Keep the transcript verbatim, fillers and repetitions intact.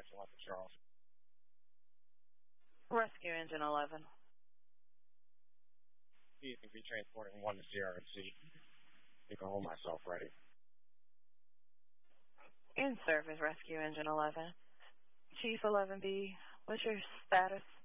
eleven, Charles. Rescue Engine eleven. You can be transporting one to C R N C. You can hold myself ready. In service, Rescue Engine eleven. Chief eleven B, what's your status?